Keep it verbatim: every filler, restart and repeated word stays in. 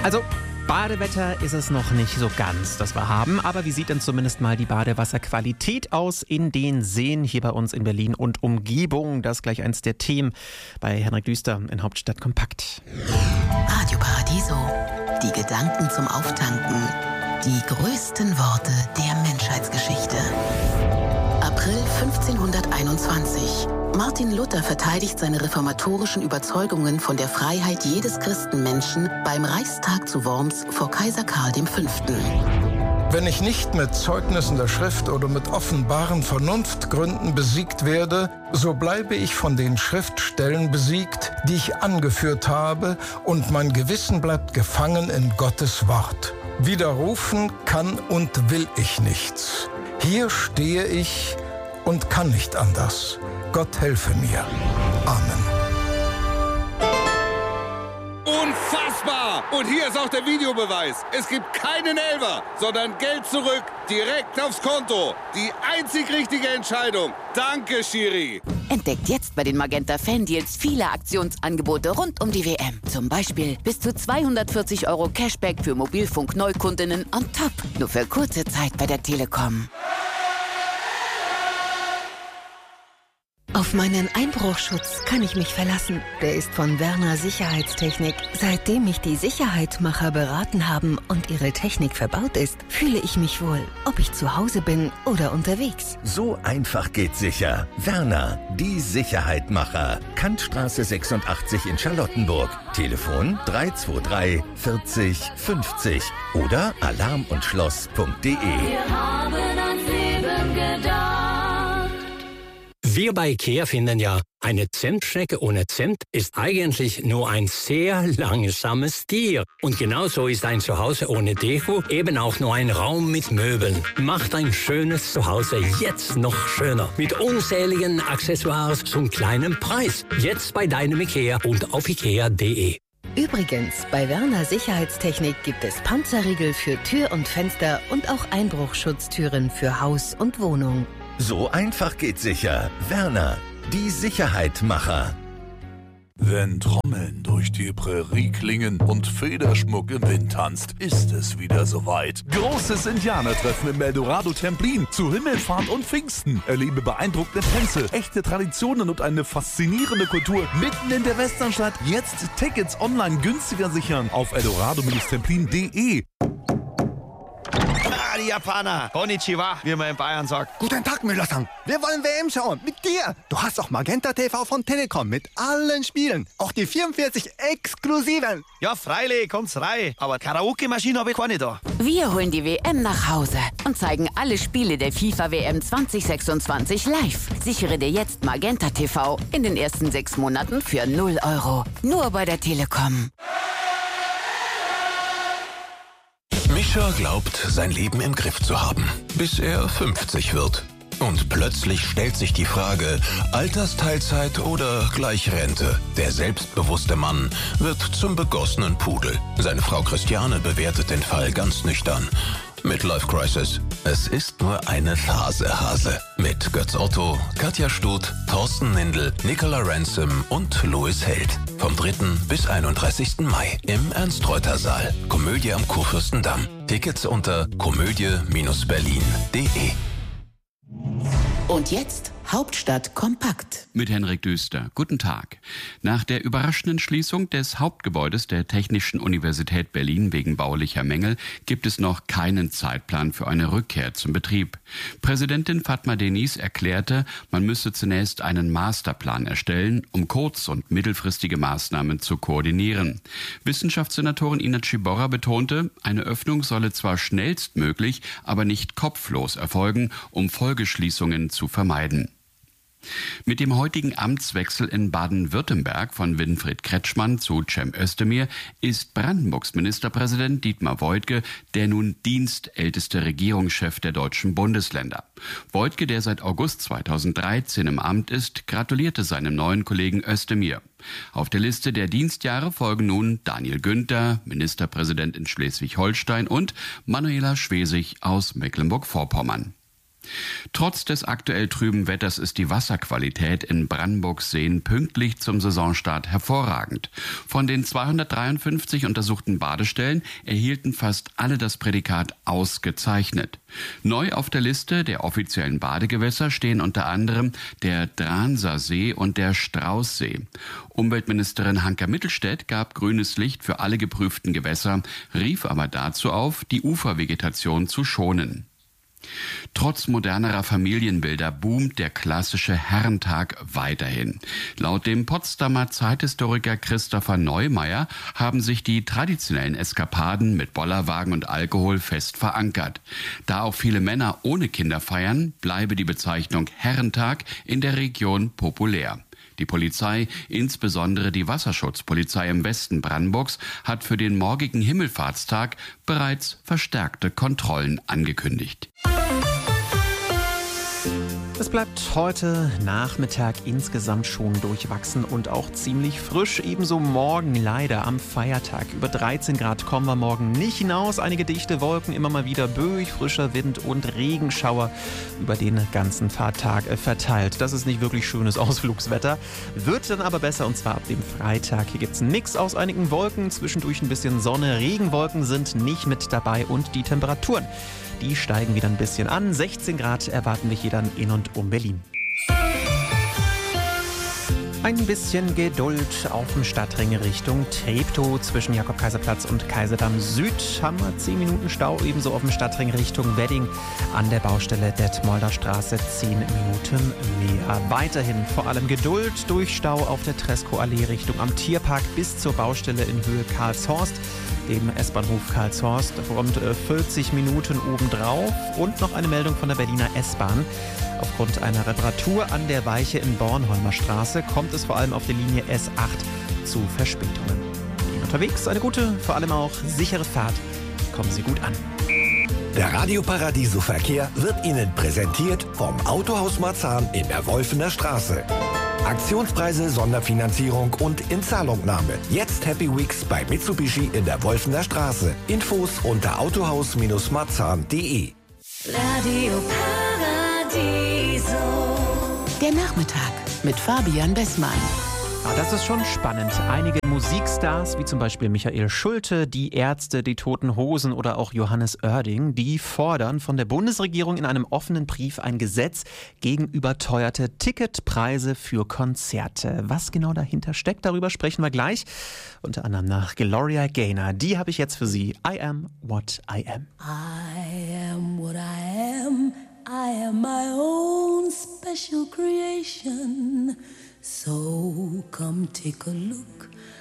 Also, Badewetter ist es noch nicht so ganz, das wir haben. Aber wie sieht denn zumindest mal die Badewasserqualität aus in den Seen hier bei uns in Berlin und Umgebung? Das ist gleich eins der Themen bei Henrik Düster in Hauptstadt Kompakt. Radio Paradiso. Die Gedanken zum Auftanken. Die größten Worte der Menschheitsgeschichte. April fünfzehnhunderteinundzwanzig. Martin Luther verteidigt seine reformatorischen Überzeugungen von der Freiheit jedes Christenmenschen beim Reichstag zu Worms vor Kaiser Karl der Fünfte. Wenn ich nicht mit Zeugnissen der Schrift oder mit offenbaren Vernunftgründen besiegt werde, so bleibe ich von den Schriftstellen besiegt, die ich angeführt habe, und mein Gewissen bleibt gefangen in Gottes Wort. Widerrufen kann und will ich nichts. Hier stehe ich und kann nicht anders. Gott helfe mir. Amen. Unfassbar! Und hier ist auch der Videobeweis. Es gibt keinen Elfer, sondern Geld zurück, direkt aufs Konto. Die einzig richtige Entscheidung. Danke, Schiri. Entdeckt jetzt bei den Magenta Fan-Deals viele Aktionsangebote rund um die W M. Zum Beispiel bis zu zweihundertvierzig Euro Cashback für Mobilfunk-Neukundinnen on top. Nur für kurze Zeit bei der Telekom. Auf meinen Einbruchschutz kann ich mich verlassen. Der ist von Werner Sicherheitstechnik. Seitdem mich die Sicherheitmacher beraten haben und ihre Technik verbaut ist, fühle ich mich wohl, ob ich zu Hause bin oder unterwegs. So einfach geht sicher. Werner, die Sicherheitmacher. Kantstraße sechsundachtzig in Charlottenburg. Telefon drei zwei drei vierzig fünfzig oder alarm und schloss punkt de. Wir haben ans Leben gedacht. Wir bei IKEA finden ja, eine Zentstrecke ohne Zimt ist eigentlich nur ein sehr langsames Tier. Und genauso ist ein Zuhause ohne Deko eben auch nur ein Raum mit Möbeln. Macht ein schönes Zuhause jetzt noch schöner. Mit unzähligen Accessoires zum kleinen Preis. Jetzt bei deinem IKEA und auf ikea punkt de. Übrigens, bei Werner Sicherheitstechnik gibt es Panzerriegel für Tür und Fenster und auch Einbruchschutztüren für Haus und Wohnung. So einfach geht sicher. Werner, die Sicherheitmacher. Wenn Trommeln durch die Prärie klingen und Federschmuck im Wind tanzt, ist es wieder soweit. Großes Indianertreffen im Eldorado Templin zu Himmelfahrt und Pfingsten. Erlebe beeindruckende Tänze, echte Traditionen und eine faszinierende Kultur mitten in der Westernstadt. Jetzt Tickets online günstiger sichern auf eldorado templin punkt de. Ah, die Japaner. Konnichiwa, wie man in Bayern sagt. Guten Tag, Müller-san. Wir wollen W M schauen. Mit dir. Du hast auch Magenta T V von Telekom mit allen Spielen. Auch die vierundvierzig exklusiven. Ja, freilich, kommt's rein. Aber Karaoke-Maschine habe ich keine da. Wir holen die W M nach Hause und zeigen alle Spiele der FIFA W M zwanzig sechsundzwanzig live. Sichere dir jetzt Magenta T V in den ersten sechs Monaten für null Euro. Nur bei der Telekom. Mischa glaubt, sein Leben im Griff zu haben, bis er fünfzig wird. Und plötzlich stellt sich die Frage, Altersteilzeit oder gleich Rente. Der selbstbewusste Mann wird zum begossenen Pudel. Seine Frau Christiane bewertet den Fall ganz nüchtern. Midlife Crisis. Es ist nur eine Phase, Hase. Mit Götz Otto, Katja Stut, Thorsten Nindl, Nicola Ransom und Louis Held. Vom dritten bis einunddreißigsten Mai im Ernst-Reuter-Saal. Komödie am Kurfürstendamm. Tickets unter komödie Bindestrich berlin punkt de. Und jetzt Hauptstadt kompakt. Mit Henrik Düster. Guten Tag. Nach der überraschenden Schließung des Hauptgebäudes der Technischen Universität Berlin wegen baulicher Mängel gibt es noch keinen Zeitplan für eine Rückkehr zum Betrieb. Präsidentin Fatma Deniz erklärte, man müsse zunächst einen Masterplan erstellen, um kurz- und mittelfristige Maßnahmen zu koordinieren. Wissenschaftssenatorin Ina Ciborra betonte, eine Öffnung solle zwar schnellstmöglich, aber nicht kopflos erfolgen, um Folgeschließungen zu vermeiden. Mit dem heutigen Amtswechsel in Baden-Württemberg von Winfried Kretschmann zu Cem Özdemir ist Brandenburgs Ministerpräsident Dietmar Woidke der nun dienstälteste Regierungschef der deutschen Bundesländer. Woidke, der seit August zweitausenddreizehn im Amt ist, gratulierte seinem neuen Kollegen Özdemir. Auf der Liste der Dienstjahre folgen nun Daniel Günther, Ministerpräsident in Schleswig-Holstein, und Manuela Schwesig aus Mecklenburg-Vorpommern. Trotz des aktuell trüben Wetters ist die Wasserqualität in Brandenburgs Seen pünktlich zum Saisonstart hervorragend. Von den zweihundertdreiundfünfzig untersuchten Badestellen erhielten fast alle das Prädikat ausgezeichnet. Neu auf der Liste der offiziellen Badegewässer stehen unter anderem der Dranser See und der Straußsee. Umweltministerin Hanka Mittelstädt gab grünes Licht für alle geprüften Gewässer, rief aber dazu auf, die Ufervegetation zu schonen. Trotz modernerer Familienbilder boomt der klassische Herrentag weiterhin. Laut dem Potsdamer Zeithistoriker Christopher Neumeier haben sich die traditionellen Eskapaden mit Bollerwagen und Alkohol fest verankert. Da auch viele Männer ohne Kinder feiern, bleibe die Bezeichnung Herrentag in der Region populär. Die Polizei, insbesondere die Wasserschutzpolizei im Westen Brandenburgs, hat für den morgigen Himmelfahrtstag bereits verstärkte Kontrollen angekündigt. Es bleibt heute Nachmittag insgesamt schon durchwachsen und auch ziemlich frisch. Ebenso morgen leider am Feiertag. Über dreizehn Grad kommen wir morgen nicht hinaus. Einige dichte Wolken, immer mal wieder böig, frischer Wind und Regenschauer über den ganzen Fahrtag verteilt. Das ist nicht wirklich schönes Ausflugswetter. Wird dann aber besser, und zwar ab dem Freitag. Hier gibt es einen Mix aus einigen Wolken, zwischendurch ein bisschen Sonne. Regenwolken sind nicht mit dabei und die Temperaturen, die steigen wieder ein bisschen an. sechzehn Grad erwarten wir hier dann in und um Berlin. Ein bisschen Geduld auf dem Stadtring Richtung Treptow. Zwischen Jakob-Kaiser-Platz und Kaiserdamm Süd haben wir zehn Minuten Stau. Ebenso auf dem Stadtring Richtung Wedding an der Baustelle Detmolder Straße zehn Minuten mehr. Weiterhin vor allem Geduld durch Stau auf der Treskow-Allee Richtung am Tierpark bis zur Baustelle in Höhe Karlshorst, dem S-Bahnhof Karlshorst. Rund vierzig Minuten obendrauf. Und noch eine Meldung von der Berliner S-Bahn. Aufgrund einer Reparatur an der Weiche in Bornholmer Straße kommt es vor allem auf der Linie S acht zu Verspätungen. Ihnen unterwegs eine gute, vor allem auch sichere Fahrt. Kommen Sie gut an. Der Radio Paradiso Verkehr wird Ihnen präsentiert vom Autohaus Marzahn in der Wolfener Straße. Aktionspreise, Sonderfinanzierung und Inzahlungnahme. Jetzt Happy Weeks bei Mitsubishi in der Wolfener Straße. Infos unter autohaus Marzahn punkt de. Radio Paradiso. Der Nachmittag mit Fabian Bessmann. Ah, das ist schon spannend. Einige Musikstars, wie zum Beispiel Michael Schulte, die Ärzte, die Toten Hosen oder auch Johannes Oerding, die fordern von der Bundesregierung in einem offenen Brief ein Gesetz gegen überteuerte Ticketpreise für Konzerte. Was genau dahinter steckt, darüber sprechen wir gleich. Unter anderem nach Gloria Gaynor. Die habe ich jetzt für Sie. I am what I am. I am what I am. I am my own special creation. So come take a look